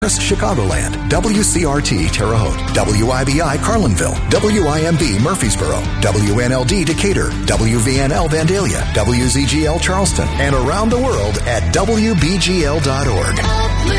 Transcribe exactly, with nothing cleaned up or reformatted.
Chicagoland, W C R T Terre Haute, W I B I Carlinville, W I M B Murfreesboro, W N L D Decatur, W V N L Vandalia, W Z G L Charleston, and around the world at W B G L dot org.